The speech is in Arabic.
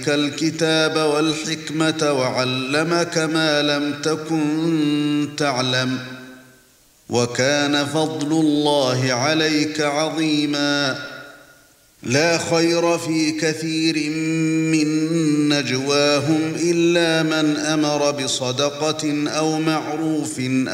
الكتاب والحكمة وعلمك ما لم تكن تعلم وكان فضل الله عليك عظيما لا خير في كثير من نجواهم إلا من أمر بصدقة أو معروف